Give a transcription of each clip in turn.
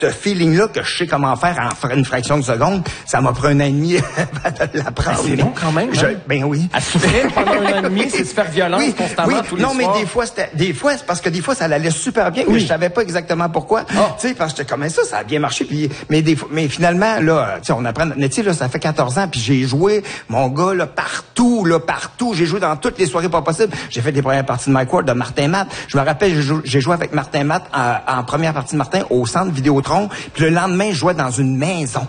ce feeling-là que je sais comment faire en une fraction de seconde, ça m'a pris 1 an et demi avant de l'apprendre. C'est long quand même. Ben oui. À souffrir pendant 1 an et demi, c'est de faire violence constamment tous les soirs. Non, mais des fois, c'est parce que des fois, ça allait super bien, mais je savais pas exactement pourquoi. Tu sais, parce que j'étais comme ça a bien marché, puis, mais finalement, là, tu sais, on apprend, mais tu sais, là, ça fait 14 ans, puis j'ai joué, mon gars, là, partout. J'ai joué dans toutes les soirées pas possibles. J'ai fait des premières parties de Mike Ward, de Martin Matt. Je me rappelle, j'ai joué avec Martin Matt en première partie de Martin au centre Vidéotron, puis le lendemain, je jouais dans une maison.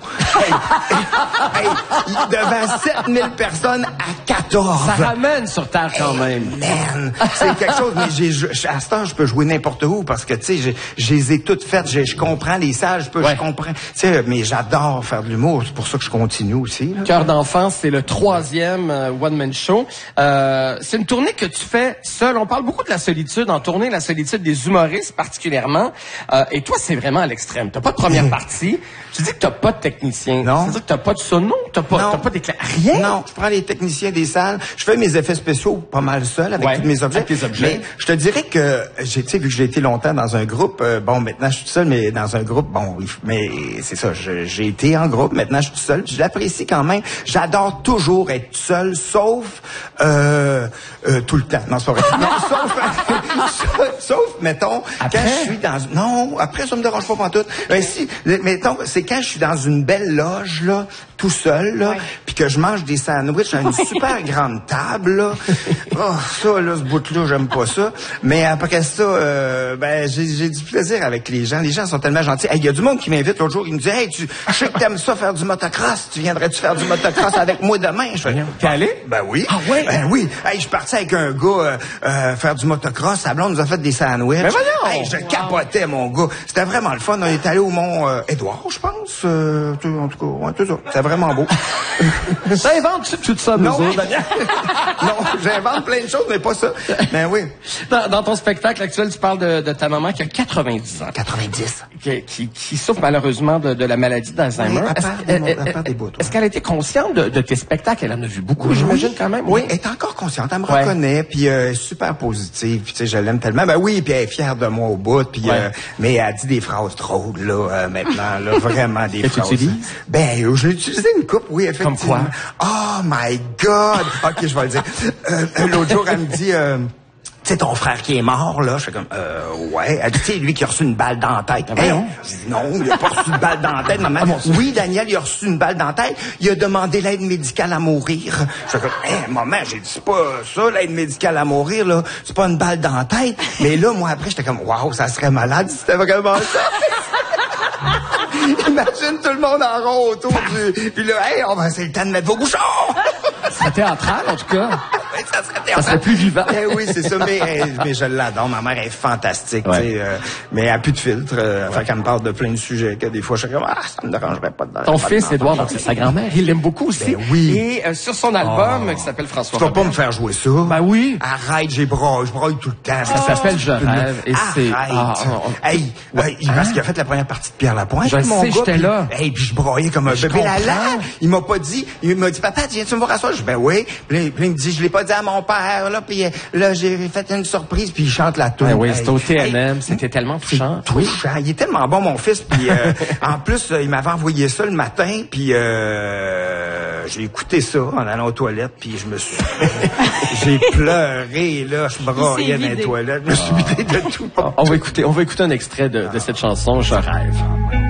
Devant 7000 personnes à 14. Ça ramène sur terre quand même. Man, c'est quelque chose, mais à ce temps, je peux jouer n'importe où parce que, tu sais, je les ai toutes faites. Je comprends les salles, je comprends. Tu sais, mais j'adore faire de l'humour. C'est pour ça que je continue aussi. Cœur d'enfant, c'est le 3e one-man show. C'est une tournée que tu fais seul. On parle beaucoup de la solitude en tournée, la solitude des humoristes particulièrement. Et toi, c'est vraiment à l'extrême. T'as pas de première partie. Tu dis que t'as pas de technicien. Non. C'est-à-dire que t'as pas de sono, t'as pas d'éclair. Rien. Non, je prends les techniciens des salles. Je fais mes effets spéciaux pas mal seul avec tous mes objets. Avec tes objets. Mais je te dirais que tu sais, vu que j'ai été longtemps dans un groupe, bon, maintenant je suis tout seul, mais dans un groupe, bon, mais c'est ça, j'ai été en groupe, maintenant je suis tout seul. Je l'apprécie quand même. J'adore toujours être seul, sauf tout le temps. Non, c'est pas vrai. Non, sauf, mettons, après? quand je suis dans... Non, après, ça me dérange pas pantoute. Si, mettons, c'est quand je suis dans une belle loge, là, tout seul, là, puis que je mange des sandwichs à une super grande table, là. Oh, ça, là, ce bout-là, j'aime pas ça. Mais après ça, ben, j'ai du plaisir avec les gens. Les gens sont tellement gentils. Hey, y a du monde qui m'invite l'autre jour, il me dit, hey, je sais que t'aimes ça faire du motocross. Tu viendrais-tu faire du motocross avec moi demain? Je fais, t'es allé? Ben oui. Ah ouais? Ben oui. Hey, je suis parti avec un gars, faire du motocross. Sa blonde nous a fait des sandwichs. Ben voyons! Hey, je capotais, mon gars. C'était vraiment le fun. On est allé au Mont Édouard, je pense. En tout cas, ouais, tout ça. C'était vraiment beau. T'inventes tout ça, non, Daniel? non, j'invente plein de choses, mais pas ça. Ben oui. Dans ton spectacle actuel, tu parles de ta maman qui a 90 ans. 90. Qui souffre malheureusement de la maladie d'Alzheimer. Est-ce qu'elle a été consciente de tes spectacles? Elle en a vu beaucoup, j'imagine, quand même. Oui, elle est encore consciente. Elle me reconnaît, puis elle est super positive. Puis, tu sais, je l'aime tellement. Ben oui, puis elle est fière de moi au bout. Puis, mais elle dit des phrases drôles, là, maintenant. Là, vraiment des phrases. Tu utilises? Ben, je l'ai utilisé une couple, oui, effectivement. Comme quoi? Oh my God! OK, je vais le dire. L'autre jour, elle me dit... tu sais, ton frère qui est mort, là, je fais comme, ouais. Elle dit, tu sais, lui qui a reçu une balle dans la tête. Hein? Je dis, non, il a pas reçu une balle dans la tête, maman. Oui, Daniel, il a reçu une balle dans la tête. Il a demandé l'aide médicale à mourir. Je fais comme, maman, j'ai dit, c'est pas ça, l'aide médicale à mourir, là. C'est pas une balle dans la tête. Mais là, moi, après, j'étais comme, waouh, ça serait malade si c'était vraiment ça. Imagine tout le monde en rond autour du... Puis là, hey, c'est le temps de mettre vos bouchons! Ça serait théâtral, en tout cas. Oui, ça serait théâtral. Ça serait plus vivant. Oui, c'est ça, mais je l'adore. Ma mère est fantastique, tu sais, mais elle a plus de filtre. Fait qu'elle me parle de plein de sujets que des fois, je suis comme, ça me dérangerait pas de... Ton fils, Édouard, donc c'est sa grand-mère, il l'aime beaucoup aussi. Ben oui. Et sur son album, qui s'appelle François Tu vas Robert. pas me faire jouer ça? Ben oui. Arrête, je broille tout le temps. Ça s'appelle Je rêve. Et c'est... Hey, parce qu'il a fait la première partie de Pierre Lapointe. Je sais, j'étais là. Hey, puis je broyais comme un bébé. Là, il m'a dit, papa, tu viens-tu me voir à soir? Je dis, ben oui. Puis il me dit, je l'ai pas dit à mon père, là, puis là, j'ai fait une surprise, puis il chante la tune. Ben oui, c'était au TNM, c'était tellement touchant. Touchant. Il est tellement bon, mon fils, puis en plus, il m'avait envoyé ça le matin, puis j'ai écouté ça en allant aux toilettes, puis je me suis... j'ai pleuré, là, je broyais dans les toilettes, je me suis vidé de tout. On va écouter un extrait de cette chanson, Je rêve.